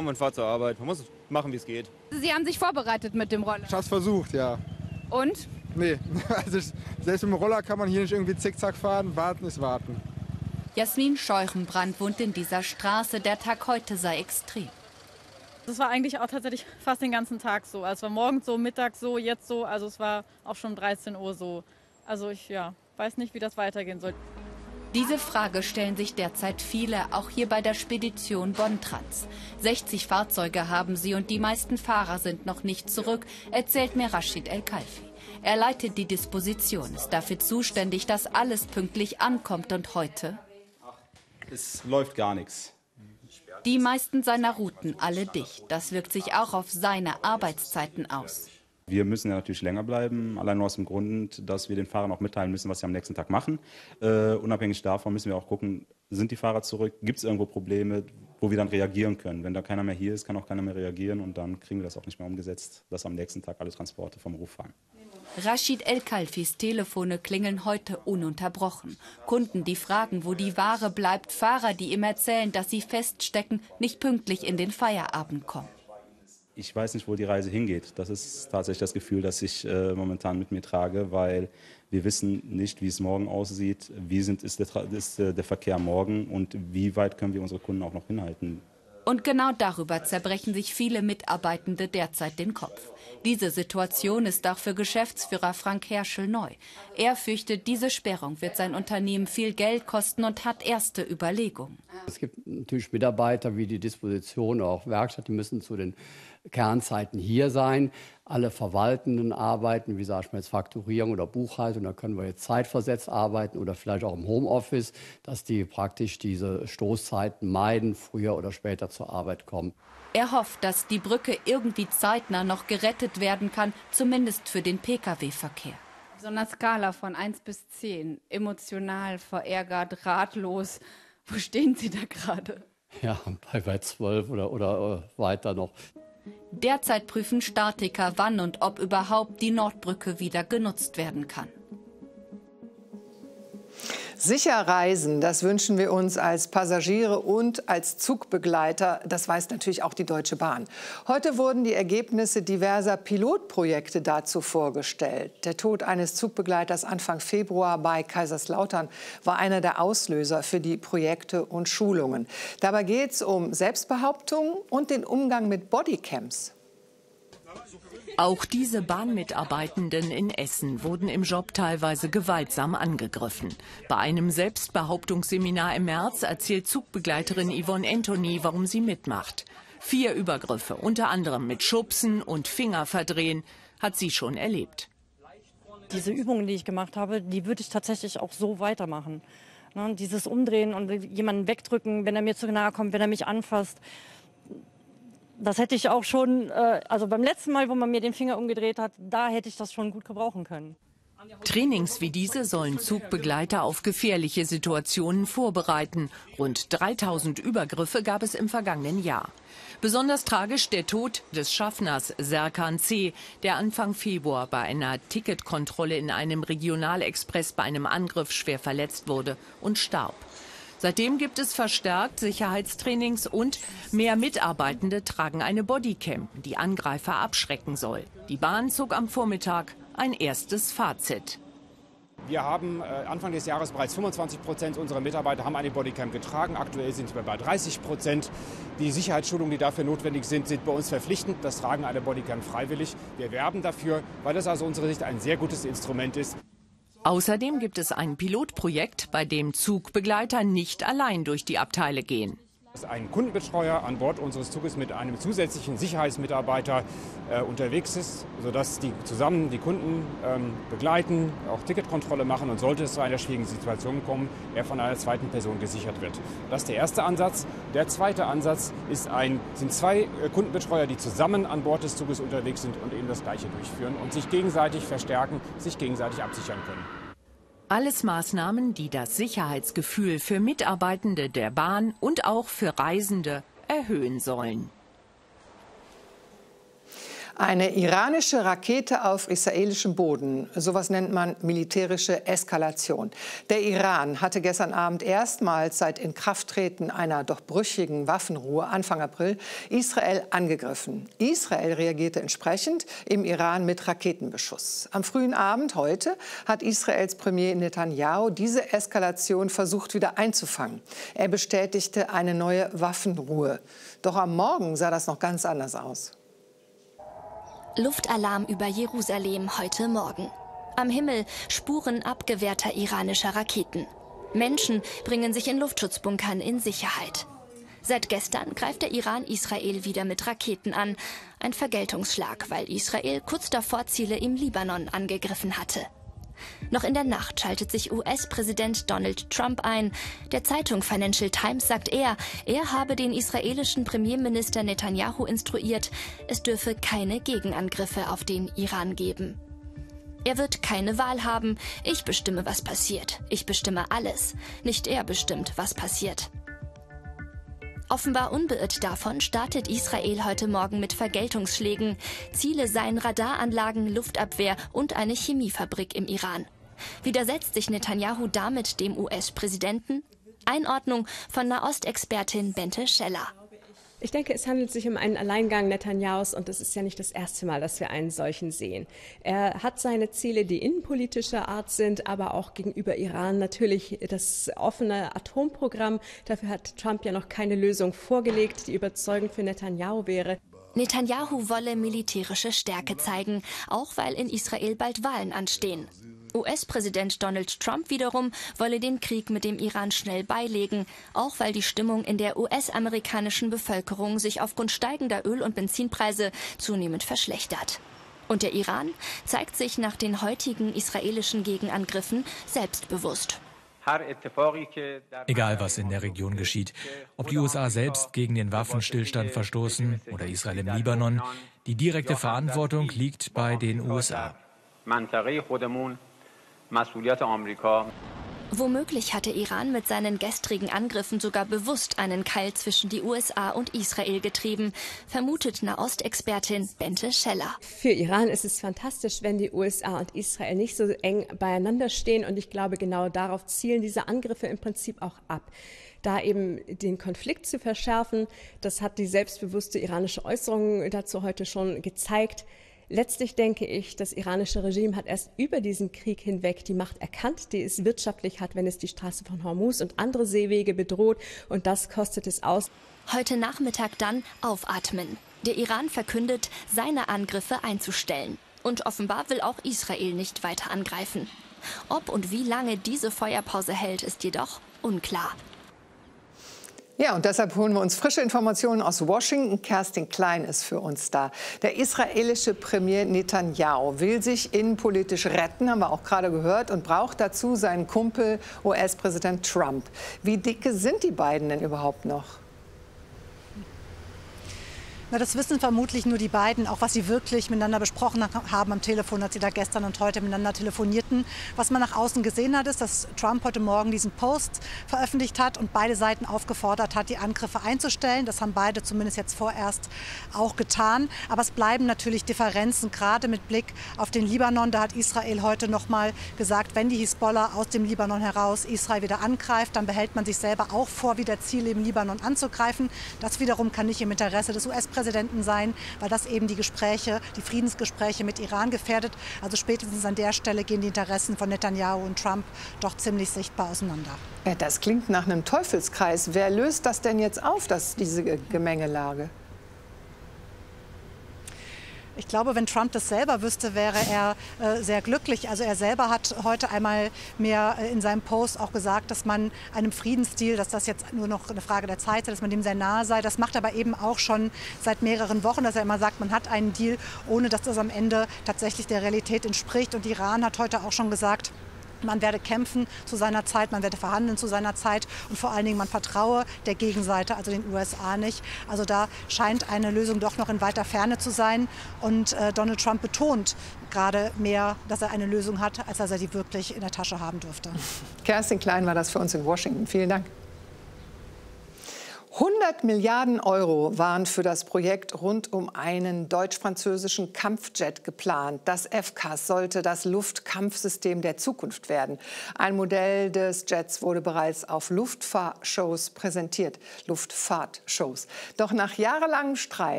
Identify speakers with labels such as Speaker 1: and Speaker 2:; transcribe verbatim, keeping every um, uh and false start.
Speaker 1: und fahre zur Arbeit. Man muss machen, wie es geht.
Speaker 2: Sie haben sich vorbereitet mit dem Roller?
Speaker 3: Ich habe es versucht, ja.
Speaker 2: Und?
Speaker 3: Nee, also ich, selbst mit dem Roller kann man hier nicht irgendwie zickzack fahren. Warten ist warten.
Speaker 4: Jasmin Scheuchenbrand wohnt in dieser Straße. Der Tag heute sei extrem.
Speaker 5: Das war eigentlich auch tatsächlich fast den ganzen Tag so. Also es war morgens so, mittags so, jetzt so. Also es war auch schon um dreizehn Uhr so. Also ich ja, weiß nicht, wie das weitergehen soll.
Speaker 4: Diese Frage stellen sich derzeit viele, auch hier bei der Spedition Bontrans. sechzig Fahrzeuge haben sie und die meisten Fahrer sind noch nicht zurück, erzählt mir Rashid El-Khalfi. Er leitet die Disposition, ist dafür zuständig, dass alles pünktlich ankommt und heute?
Speaker 6: Es läuft gar nichts.
Speaker 4: Die meisten seiner Routen alle dicht. Das wirkt sich auch auf seine Arbeitszeiten aus.
Speaker 6: Wir müssen ja natürlich länger bleiben, allein nur aus dem Grund, dass wir den Fahrern auch mitteilen müssen, was sie am nächsten Tag machen. Äh, unabhängig davon müssen wir auch gucken, sind die Fahrer zurück, gibt es irgendwo Probleme, wo wir dann reagieren können. Wenn da keiner mehr hier ist, kann auch keiner mehr reagieren und dann kriegen wir das auch nicht mehr umgesetzt, dass am nächsten Tag alle Transporte vom Ruf fahren.
Speaker 4: Rashid El-Khalfis Telefone klingeln heute ununterbrochen. Kunden, die fragen, wo die Ware bleibt, Fahrer, die ihm erzählen, dass sie feststecken, nicht pünktlich in den Feierabend kommen.
Speaker 6: Ich weiß nicht, wo die Reise hingeht. Das ist tatsächlich das Gefühl, das ich äh, momentan mit mir trage, weil wir wissen nicht, wie es morgen aussieht, wie sind, ist, der, ist der Verkehr morgen und wie weit können wir unsere Kunden auch noch hinhalten.
Speaker 4: Und genau darüber zerbrechen sich viele Mitarbeitende derzeit den Kopf. Diese Situation ist auch für Geschäftsführer Frank Herschel neu. Er fürchtet, diese Sperrung wird sein Unternehmen viel Geld kosten und hat erste Überlegungen.
Speaker 7: Es gibt natürlich Mitarbeiter wie die Disposition, auch Werkstatt, die müssen zu den Kernzeiten hier sein. Alle verwaltenden Arbeiten, wie sage ich mal jetzt Fakturierung oder Buchhaltung, da können wir jetzt zeitversetzt arbeiten oder vielleicht auch im Homeoffice, dass die praktisch diese Stoßzeiten meiden, früher oder später zur Arbeit kommen.
Speaker 4: Er hofft, dass die Brücke irgendwie zeitnah noch gerettet werden kann, zumindest für den Pkw-Verkehr.
Speaker 2: So einer Skala von eins bis zehn, emotional, verärgert, ratlos. Wo stehen Sie da gerade?
Speaker 7: Ja, bei, bei zwölf oder, oder äh, weiter noch.
Speaker 4: Derzeit prüfen Statiker, wann und ob überhaupt die Nordbrücke wieder genutzt werden kann.
Speaker 8: Sicher reisen, das wünschen wir uns als Passagiere und als Zugbegleiter. Das weiß natürlich auch die Deutsche Bahn. Heute wurden die Ergebnisse diverser Pilotprojekte dazu vorgestellt. Der Tod eines Zugbegleiters Anfang Februar bei Kaiserslautern war einer der Auslöser für die Projekte und Schulungen. Dabei geht es um Selbstbehauptung und den Umgang mit Bodycams.
Speaker 9: Auch diese Bahnmitarbeitenden in Essen wurden im Job teilweise gewaltsam angegriffen. Bei einem Selbstbehauptungsseminar im März erzählt Zugbegleiterin Yvonne Anthony, warum sie mitmacht. Vier Übergriffe, unter anderem mit Schubsen und Fingerverdrehen, hat sie schon erlebt.
Speaker 10: Diese Übungen, die ich gemacht habe, die würde ich tatsächlich auch so weitermachen. Ne, dieses Umdrehen und jemanden wegdrücken, wenn er mir zu nahe kommt, wenn er mich anfasst. Das hätte ich auch schon, also beim letzten Mal, wo man mir den Finger umgedreht hat, da hätte ich das schon gut gebrauchen können.
Speaker 9: Trainings wie diese sollen Zugbegleiter auf gefährliche Situationen vorbereiten. Rund dreitausend Übergriffe gab es im vergangenen Jahr. Besonders tragisch der Tod des Schaffners Serkan C., der Anfang Februar bei einer Ticketkontrolle in einem Regionalexpress bei einem Angriff schwer verletzt wurde und starb. Seitdem gibt es verstärkt Sicherheitstrainings und mehr Mitarbeitende tragen eine Bodycam, die Angreifer abschrecken soll. Die Bahn zog am Vormittag ein erstes Fazit.
Speaker 11: Wir haben äh, Anfang des Jahres bereits fünfundzwanzig Prozent unserer Mitarbeiter haben eine Bodycam getragen. Aktuell sind wir bei dreißig Prozent. Die Sicherheitsschulungen, die dafür notwendig sind, sind bei uns verpflichtend. Das Tragen einer Bodycam freiwillig. Wir werben dafür, weil das aus unserer Sicht ein sehr gutes Instrument ist.
Speaker 9: Außerdem gibt es ein Pilotprojekt, bei dem Zugbegleiter nicht allein durch die Abteile gehen.
Speaker 11: Ein Kundenbetreuer an Bord unseres Zuges mit einem zusätzlichen Sicherheitsmitarbeiter äh, unterwegs ist, sodass die zusammen die Kunden ähm, begleiten, auch Ticketkontrolle machen und sollte es zu einer schwierigen Situation kommen, er von einer zweiten Person gesichert wird. Das ist der erste Ansatz. Der zweite Ansatz ist ein, sind zwei äh, Kundenbetreuer, die zusammen an Bord des Zuges unterwegs sind und eben das Gleiche durchführen und sich gegenseitig verstärken, sich gegenseitig absichern können.
Speaker 9: Alles Maßnahmen, die das Sicherheitsgefühl für Mitarbeitende der Bahn und auch für Reisende erhöhen sollen.
Speaker 8: Eine iranische Rakete auf israelischem Boden, sowas nennt man militärische Eskalation. Der Iran hatte gestern Abend erstmals seit Inkrafttreten einer doch brüchigen Waffenruhe Anfang April Israel angegriffen. Israel reagierte entsprechend im Iran mit Raketenbeschuss. Am frühen Abend heute hat Israels Premier Netanyahu diese Eskalation versucht wieder einzufangen. Er bestätigte eine neue Waffenruhe. Doch am Morgen sah das noch ganz anders aus.
Speaker 12: Luftalarm über Jerusalem heute Morgen. Am Himmel Spuren abgewehrter iranischer Raketen. Menschen bringen sich in Luftschutzbunkern in Sicherheit. Seit gestern greift der Iran Israel wieder mit Raketen an. Ein Vergeltungsschlag, weil Israel kurz davor Ziele im Libanon angegriffen hatte. Noch in der Nacht schaltet sich U S-Präsident Donald Trump ein. Der Zeitung Financial Times sagt er, er habe den israelischen Premierminister Netanyahu instruiert, es dürfe keine Gegenangriffe auf den Iran geben. Er wird keine Wahl haben. Ich bestimme, was passiert. Ich bestimme alles. Nicht er bestimmt, was passiert. Offenbar unbeirrt davon startet Israel heute Morgen mit Vergeltungsschlägen. Ziele seien Radaranlagen, Luftabwehr und eine Chemiefabrik im Iran. Widersetzt sich Netanyahu damit dem U S-Präsidenten? Einordnung von Nahostexpertin Bente Scheller.
Speaker 13: Ich denke, es handelt sich um einen Alleingang Netanyahus und es ist ja nicht das erste Mal, dass wir einen solchen sehen. Er hat seine Ziele, die innenpolitischer Art sind, aber auch gegenüber Iran natürlich das offene Atomprogramm. Dafür hat Trump ja noch keine Lösung vorgelegt, die überzeugend für Netanyahu wäre.
Speaker 12: Netanyahu wolle militärische Stärke zeigen, auch weil in Israel bald Wahlen anstehen. U S-Präsident Donald Trump wiederum wolle den Krieg mit dem Iran schnell beilegen, auch weil die Stimmung in der U S-amerikanischen Bevölkerung sich aufgrund steigender Öl- und Benzinpreise zunehmend verschlechtert. Und der Iran zeigt sich nach den heutigen israelischen Gegenangriffen selbstbewusst.
Speaker 14: Egal, was in der Region geschieht, ob die U S A selbst gegen den Waffenstillstand verstoßen oder Israel im Libanon, die direkte Verantwortung liegt bei den U S A.
Speaker 12: Womöglich hatte Iran mit seinen gestrigen Angriffen sogar bewusst einen Keil zwischen die U S A und Israel getrieben, vermutet Nahostexpertin Bente Scheller.
Speaker 13: Für Iran ist es fantastisch, wenn die U S A und Israel nicht so eng beieinander stehen. Und ich glaube, genau darauf zielen diese Angriffe im Prinzip auch ab. Da eben den Konflikt zu verschärfen, das hat die selbstbewusste iranische Äußerung dazu heute schon gezeigt. Letztlich denke ich, das iranische Regime hat erst über diesen Krieg hinweg die Macht erkannt, die es wirtschaftlich hat, wenn es die Straße von Hormuz und andere Seewege bedroht. Und das kostet es aus.
Speaker 12: Heute Nachmittag dann aufatmen. Der Iran verkündet, seine Angriffe einzustellen. Und offenbar will auch Israel nicht weiter angreifen. Ob und wie lange diese Feuerpause hält, ist jedoch unklar.
Speaker 8: Ja, und deshalb holen wir uns frische Informationen aus Washington. Kerstin Klein ist für uns da. Der israelische Premier Netanyahu will sich innenpolitisch retten, haben wir auch gerade gehört, und braucht dazu seinen Kumpel U S-Präsident Trump. Wie dicke sind die beiden denn überhaupt noch?
Speaker 15: Na, das wissen vermutlich nur die beiden, auch was sie wirklich miteinander besprochen haben am Telefon, als sie da gestern und heute miteinander telefonierten. Was man nach außen gesehen hat, ist, dass Trump heute Morgen diesen Post veröffentlicht hat und beide Seiten aufgefordert hat, die Angriffe einzustellen. Das haben beide zumindest jetzt vorerst auch getan. Aber es bleiben natürlich Differenzen, gerade mit Blick auf den Libanon. Da hat Israel heute noch mal gesagt, wenn die Hisbollah aus dem Libanon heraus Israel wieder angreift, dann behält man sich selber auch vor, wieder Ziele im Libanon anzugreifen. Das wiederum kann nicht im Interesse des U S-Präsidenten sein, weil das eben die Gespräche, die Friedensgespräche mit Iran gefährdet. Also spätestens an der Stelle gehen die Interessen von Netanyahu und Trump doch ziemlich sichtbar auseinander.
Speaker 8: Ja, das klingt nach einem Teufelskreis. Wer löst das denn jetzt auf, dass diese Gemengelage?
Speaker 15: Ich glaube, wenn Trump das selber wüsste, wäre er äh, sehr glücklich. Also er selber hat heute einmal mehr äh, in seinem Post auch gesagt, dass man einem Friedensdeal, dass das jetzt nur noch eine Frage der Zeit sei, dass man dem sehr nahe sei. Das macht er aber eben auch schon seit mehreren Wochen, dass er immer sagt, man hat einen Deal, ohne dass das am Ende tatsächlich der Realität entspricht. Und Iran hat heute auch schon gesagt, man werde kämpfen zu seiner Zeit, man werde verhandeln zu seiner Zeit und vor allen Dingen, man vertraue der Gegenseite, also den U S A, nicht. Also da scheint eine Lösung doch noch in weiter Ferne zu sein. Und äh, Donald Trump betont gerade mehr, dass er eine Lösung hat, als dass er die wirklich in der Tasche haben dürfte.
Speaker 8: Kerstin Klein war das für uns in Washington. Vielen Dank. hundert Milliarden Euro waren für das Projekt rund um einen deutsch-französischen Kampfjet geplant. Das F C A S sollte das Luftkampfsystem der Zukunft werden. Ein Modell des Jets wurde bereits auf Luftfahrtshows präsentiert. Luftfahrtshows. Doch nach jahrelangem Streit